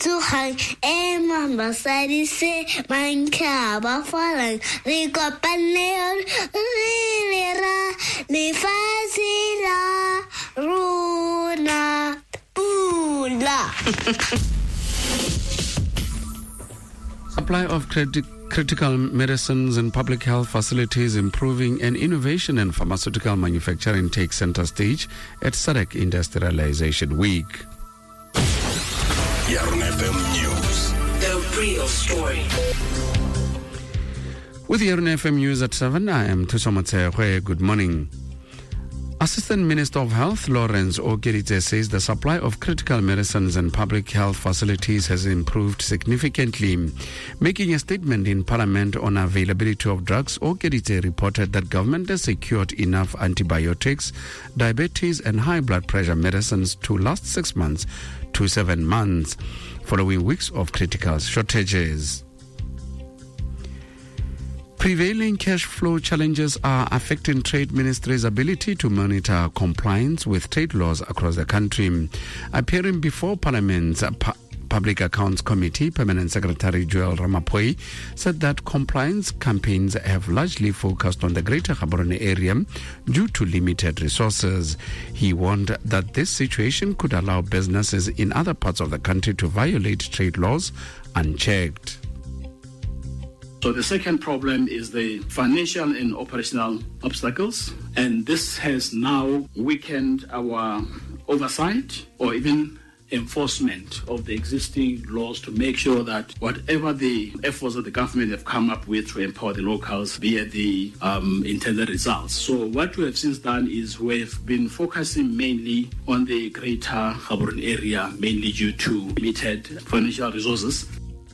tsogang e mambasadi se mantlha ba falang re kopane re ra lefatshe la rona pula. Supply of critical medicines and public health facilities improving, and innovation in pharmaceutical manufacturing take center stage at SADC Industrialization Week. Yarn FM News. The real story. With Yarn FM News at 7, I am Tusomatse. Good morning. Assistant Minister of Health Lawrence Okeritse says the supply of critical medicines and public health facilities has improved significantly. Making a statement in Parliament on availability of drugs, Okeritse reported that government has secured enough antibiotics, diabetes and high blood pressure medicines to last 6 months to 7 months, following weeks of critical shortages. Prevailing cash flow challenges are affecting Trade Ministry's ability to monitor compliance with trade laws across the country. Appearing before Parliament's Public Accounts Committee, Permanent Secretary Joel Ramaphosa said that compliance campaigns have largely focused on the Greater Gaborone area due to limited resources. He warned that this situation could allow businesses in other parts of the country to violate trade laws unchecked. So the second problem is the financial and operational obstacles, and this has now weakened our oversight or even enforcement of the existing laws to make sure that whatever the efforts that the government have come up with to empower the locals be at the intended results. So what we have since done is we've been focusing mainly on the Greater Gaborone area, mainly due to limited financial resources.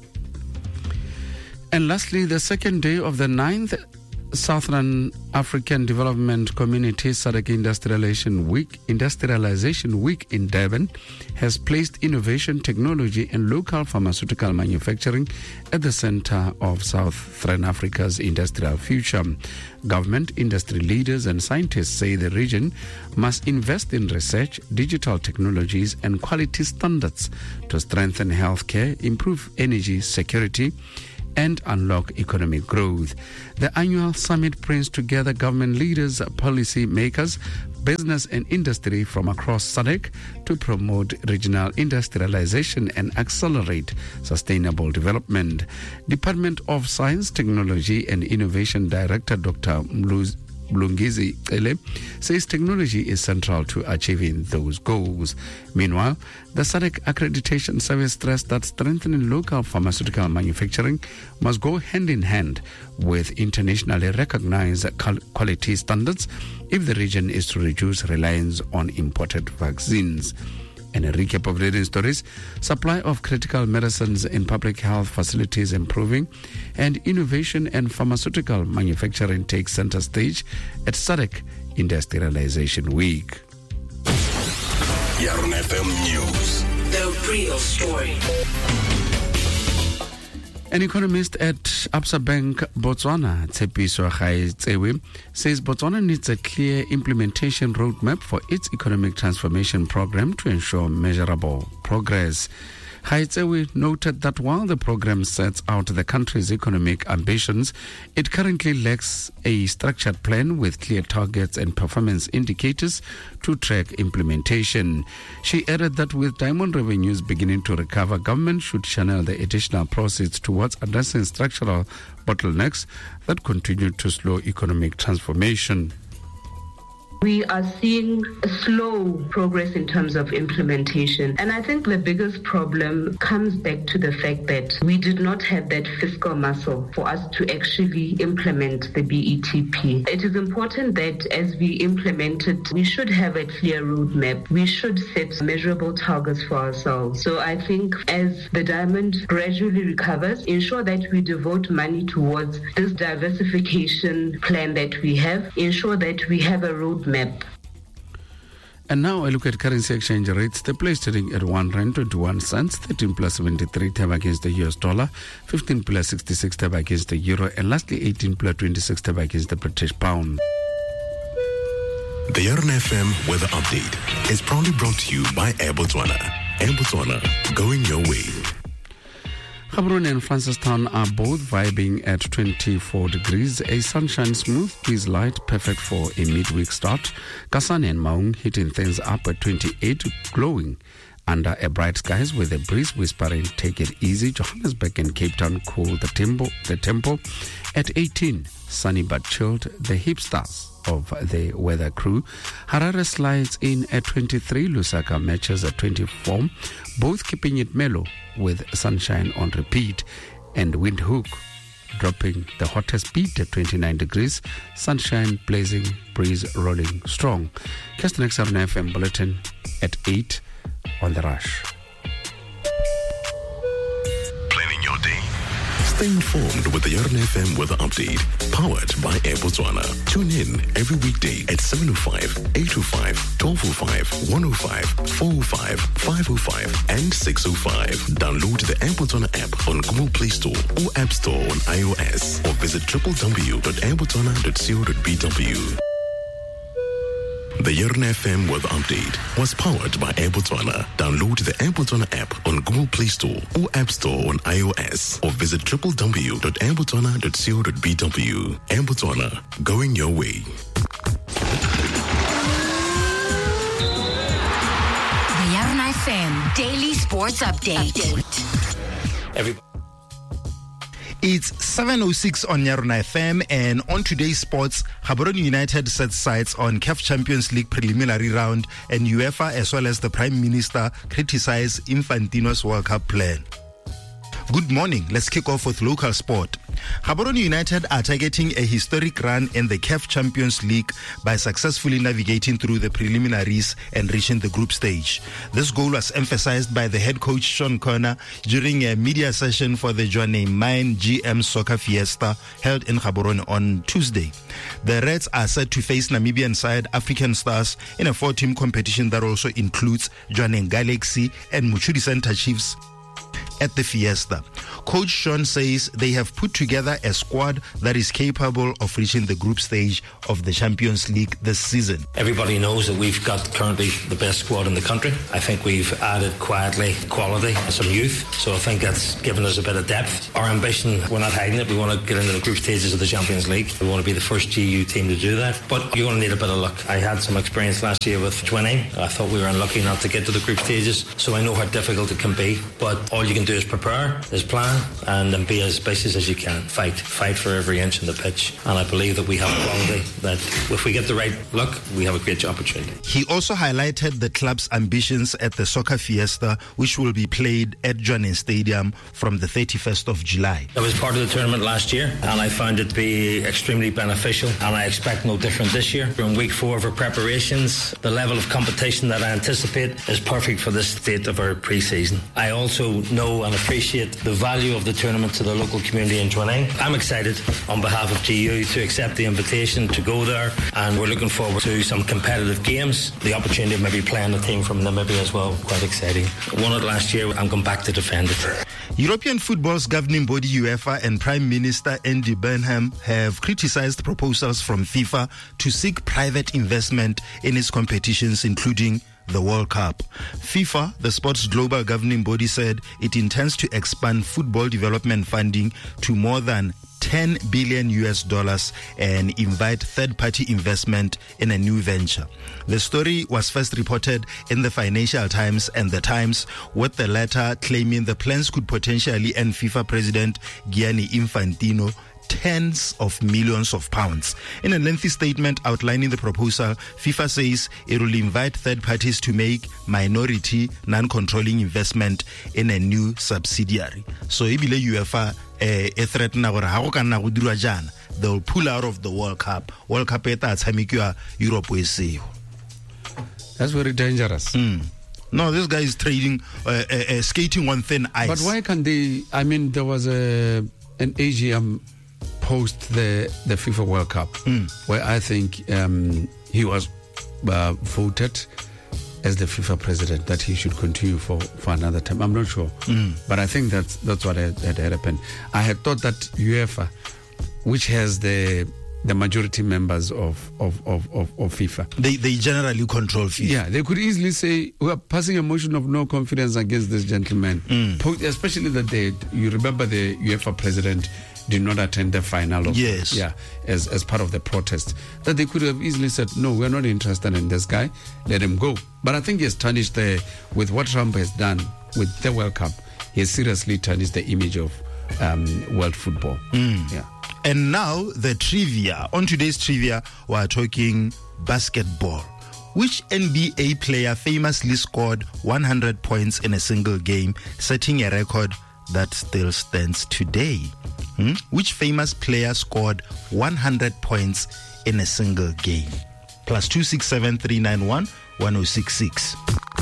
And lastly, the second day of the 9th Southern African Development Community SADC Industrialization Week in Durban has placed innovation, technology and local pharmaceutical manufacturing at the center of Southern Africa's industrial future. Government, industry leaders and scientists say the region must invest in research, digital technologies and quality standards to strengthen healthcare, improve energy security and unlock economic growth. The annual summit brings together government leaders, policy makers, business and industry from across SADC to promote regional industrialization and accelerate sustainable development. Department of Science, Technology and Innovation Director Dr. Mlungizi Cele says technology is central to achieving those goals. Meanwhile, the SADC Accreditation Service stressed that strengthening local pharmaceutical manufacturing must go hand in hand with internationally recognized quality standards if the region is to reduce reliance on imported vaccines. And a recap of leading stories: supply of critical medicines in public health facilities improving, and innovation and pharmaceutical manufacturing take center stage at SADC Industrialization Week. Yarn FM News. The real story. An economist at Absa Bank Botswana, Tshepiso Gaetsewe, says Botswana needs a clear implementation roadmap for its economic transformation program to ensure measurable progress. Gaetsewe noted that while the program sets out the country's economic ambitions, it currently lacks a structured plan with clear targets and performance indicators to track implementation. She added that with diamond revenues beginning to recover, government should channel the additional proceeds towards addressing structural bottlenecks that continue to slow economic transformation. We are seeing a slow progress in terms of implementation. And I think the biggest problem comes back to the fact that we did not have that fiscal muscle for us to actually implement the BETP. It is important that as we implement it, we should have a clear roadmap. We should set measurable targets for ourselves. So I think as the diamond gradually recovers, ensure that we devote money towards this diversification plan that we have, ensure that we have a roadmap. And now I look at currency exchange rates. The place trading at 1 rand 21 cents, 13 plus 73 tab against the US dollar, 15 plus 66 tab against the euro, and lastly 18 plus 26 tab against the British pound. The Yarn FM weather update is proudly brought to you by Air Botswana. Air Botswana, going your way. Gaborone and Francistown are both vibing at 24 degrees. A sunshine smooth breeze light, perfect for a midweek start. Kasane and Maung hitting things up at 28, glowing under a bright skies with a breeze whispering, take it easy. Johannesburg and Cape Town cool the tempo at 18. Sunny but chilled, the hipsters of the weather crew. Harare slides in at 23. Lusaka matches at 24. Both keeping it mellow with sunshine on repeat. And Windhoek dropping the hottest beat at 29 degrees. Sunshine blazing, breeze rolling strong. Catch the next FM bulletin at 8 on The Rush. Planning your day. Stay informed with the Yarn FM weather update, powered by Air Botswana. Tune in every weekday at 7:05, 8:05, 12:05, 1:05, 4:05, 5:05, and 6:05. Download the Air Botswana app on Google Play Store or App Store on iOS, or visit www.airbotswana.co.bw. The Yarn FM weather update was powered by Air Botswana. Download the Air Botswana app on Google Play Store or App Store on iOS, or visit www.airbotswana.co.bw. Air Botswana, going your way. The Yarn FM Daily Sports Update. Everybody. It's 7:06 on Yarona FM, and on today's sports, Gaborone United sets sights on CAF Champions League preliminary round, and UEFA as well as the Prime Minister criticize Infantino's World Cup plan. Good morning. Let's kick off with local sport. Gaborone United are targeting a historic run in the CAF Champions League by successfully navigating through the preliminaries and reaching the group stage. This goal was emphasized by the head coach Sean Conner during a media session for the Johnny Mine GM Soccer Fiesta held in Gaborone on Tuesday. The Reds are set to face Namibian side African Stars in a 4-team competition that also includes Johannesburg Galaxy and Muchudi Center Chiefs at the Fiesta. Coach Sean says they have put together a squad that is capable of reaching the group stage of the Champions League this season. Everybody knows that we've got currently the best squad in the country. I think we've added quietly quality and some youth, so I think that's given us a bit of depth. Our ambition, we're not hiding it, we want to get into the group stages of the Champions League. We want to be the first GU team to do that, but you're going to need a bit of luck. I had some experience last year with Twinning. I thought we were unlucky not to get to the group stages, so I know how difficult it can be, but all you can do is prepare, is plan, and then be as ambitious as you can. Fight for every inch on the pitch, and I believe that we have quality that if we get the right luck, we have a great opportunity. He also highlighted the club's ambitions at the Soccer Fiesta, which will be played at Johannesburg Stadium from the 31st of July. I was part of the tournament last year, and I found it to be extremely beneficial, and I expect no different this year. We're in week 4 of our preparations. The level of competition that I anticipate is perfect for this state of our pre-season. I also know and appreciate the value of the tournament to the local community in Twinning. I'm excited on behalf of GU to accept the invitation to go there, and we're looking forward to some competitive games. The opportunity of maybe playing a team from Namibia as well, quite exciting. Won it last year, I'm going back to defend it. European football's governing body UEFA and Prime Minister Andy Burnham have criticized proposals from FIFA to seek private investment in its competitions, including the World Cup. FIFA, the sport's global governing body, said it intends to expand football development funding to more than $10 billion and invite third-party investment in a new venture. The story was first reported in the Financial Times and the Times, with the latter claiming the plans could potentially earn FIFA President Gianni Infantino tens of millions of pounds. In a lengthy statement outlining the proposal, FIFA says it will invite third parties to make minority, non-controlling investment in a new subsidiary. So ibile UEFA threaten gore ha go ka nna go dirwa jana, they will pull out of the World Cup. World Cup e tla tshamekiwa Europe we see. That's very dangerous. No, this guy is trading skating on thin ice. But why can't they? I mean, there was an AGM post the FIFA World Cup where I think he was voted as the FIFA president, that he should continue for another time. I'm not sure, but I think that's what had happened. I had thought that UEFA, which has the the majority members of FIFA. They generally control FIFA. Yeah, they could easily say, we are passing a motion of no confidence against this gentleman. Especially that you remember the UEFA president did not attend the final of as part of the protest. That they could have easily said, no, we're not interested in this guy, let him go. But I think he has tarnished with what Trump has done with the World Cup, he has seriously tarnished the image of world football. Yeah. And now the trivia. On today's trivia, we're talking basketball. Which NBA player famously scored 100 points in a single game, setting a record that still stands today? Which famous player scored 100 points in a single game? Plus 267 391 1066.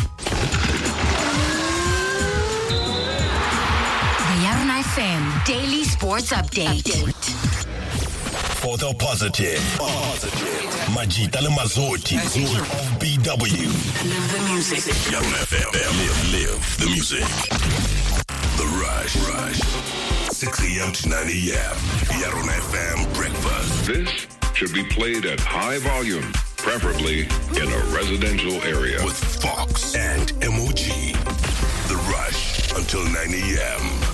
The Yarn FM Daily Sports Update. For the positive. Majita le Mazotti of BW. Live the music. Yarn FM. Live the music. The Rush. 6 a.m. to 9 a.m. Yarn FM breakfast. This should be played at high volume, preferably in a residential area. With Fox and MOG. The Rush until 9 a.m.